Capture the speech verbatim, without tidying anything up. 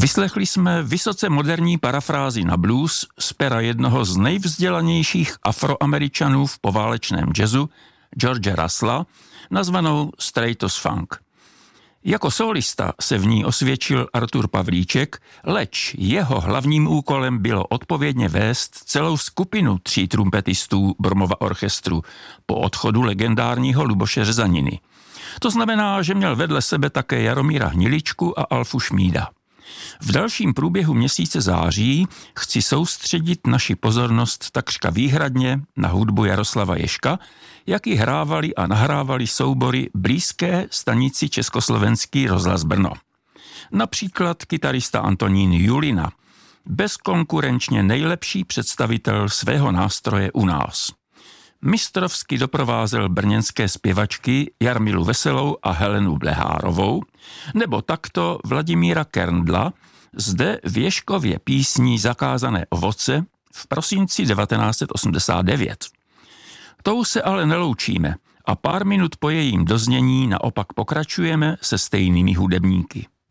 Vyslechli jsme vysoce moderní parafrázi na blues z pera jednoho z nejvzdělanějších Afroameričanů v poválečném jazzu, George Russella, nazvanou Straightos Funk. Jako solista se v ní osvědčil Artur Pavlíček, leč jeho hlavním úkolem bylo odpovědně vést celou skupinu tří trumpetistů Bromova orchestru po odchodu legendárního Luboše Řezaniny. To znamená, že měl vedle sebe také Jaromíra Hniličku a Alfu Šmída. V dalším průběhu měsíce září chci soustředit naši pozornost takřka výhradně na hudbu Jaroslava Ježka, jak ji hrávali a nahrávali soubory blízké stanici Československý rozhlas Brno. Například kytarista Antonín Julina, bezkonkurenčně nejlepší představitel svého nástroje u nás. Mistrovsky doprovázel brněnské zpěvačky Jarmilu Veselou a Helenu Blehárovou, nebo takto Vladimíra Kerndla, zde v Ježkově písní Zakázané ovoce v prosinci devatenáct set osmdesát devět. Tou se ale neloučíme a pár minut po jejím doznění naopak pokračujeme se stejnými hudebníky.